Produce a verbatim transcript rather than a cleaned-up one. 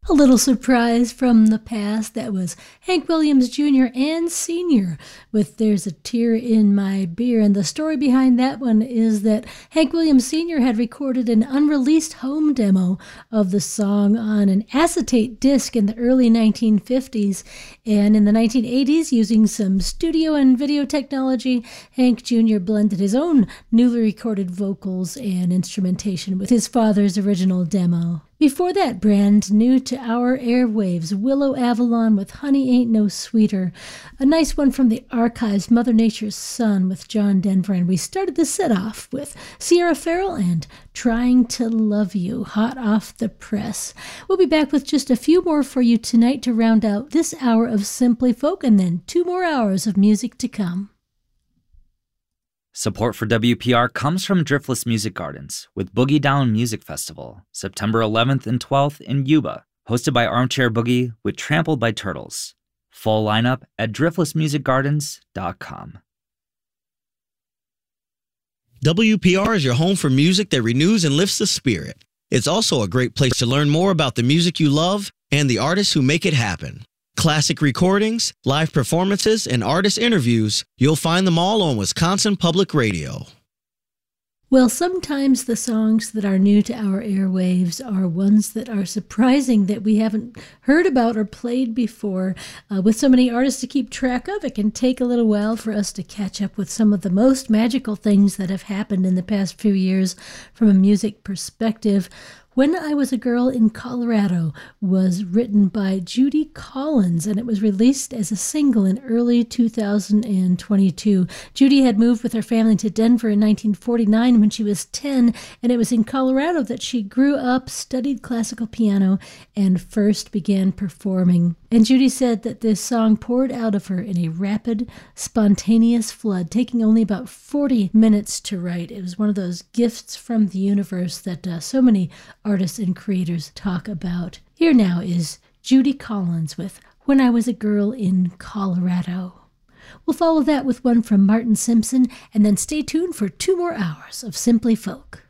A little surprise from the past, that was Hank Williams Junior and Senior with There's a Tear in My Beer. And the story behind that one is that Hank Williams Senior had recorded an unreleased home demo of the song on an acetate disc in the early nineteen fifties. And in the nineteen eighties, using some studio and video technology, Hank Junior blended his own newly recorded vocals and instrumentation with his father's original demo. Before that, brand new to our airwaves, Willow Avalon with Honey Ain't No Sweeter. A nice one from the archives, Mother Nature's Son with John Denver. And we started the set off with Sierra Farrell and Trying to Love You, hot off the press. We'll be back with just a few more for you tonight to round out this hour of Simply Folk, and then two more hours of music to come. Support for W P R comes from Driftless Music Gardens with Boogie Down Music Festival, September eleventh and twelfth in Yuba, hosted by Armchair Boogie with Trampled by Turtles. Full lineup at driftless music gardens dot com. W P R is your home for music that renews and lifts the spirit. It's also a great place to learn more about the music you love and the artists who make it happen. Classic recordings, live performances, and artist interviews, you'll find them all on Wisconsin Public Radio. Well, sometimes the songs that are new to our airwaves are ones that are surprising that we haven't heard about or played before. Uh, with so many artists to keep track of, it can take a little while for us to catch up with some of the most magical things that have happened in the past few years from a music perspective. When I Was a Girl in Colorado was written by Judy Collins, and it was released as a single in early two thousand twenty-two. Judy had moved with her family to Denver in nineteen forty-nine when she was ten, and it was in Colorado that she grew up, studied classical piano, and first began performing. And Judy said that this song poured out of her in a rapid, spontaneous flood, taking only about forty minutes to write. It was one of those gifts from the universe that uh, so many artists and creators talk about. Here now is Judy Collins with When I Was a Girl in Colorado. We'll follow that with one from Martin Simpson, and then stay tuned for two more hours of Simply Folk.